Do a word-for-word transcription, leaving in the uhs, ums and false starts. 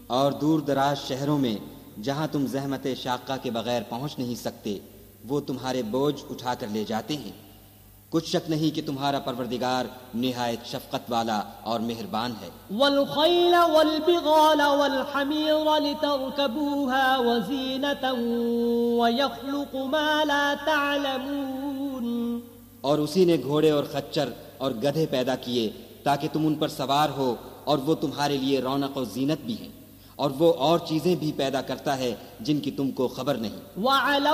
और दूर दराज शहरों में जहां तुम ज़हमत शाक़ा के बगैर पहुंच नहीं सकते, वो तुम्हारे बोझ उठाकर ले जाते हैं। कुछ शक नहीं कि तुम्हारा परवरदिगार निहायत शफकत वाला और मेहरबान है। वल-खैल वल-बिगाल वल-हमीर लितरकबूहा वज़ीनतन वयख्लुक़ु मा ला तअलमून। और उसी ने घोड़े और खच्चर और गधे पैदा किए ताकि तुम उन पर सवार हो, और वो तुम्हारे लिए रौनक और जीनत भी हैं, और वो और चीजें भी पैदा करता है जिनकी तुमको खबर नहीं।